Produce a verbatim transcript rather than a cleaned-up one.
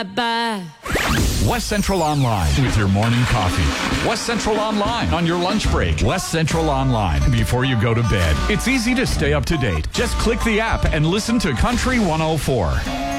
Bye. West Central Online with your morning coffee. West Central Online on your lunch break. West Central Online before you go to bed. It's easy to stay up to date. Just click the app and listen to Country one oh four.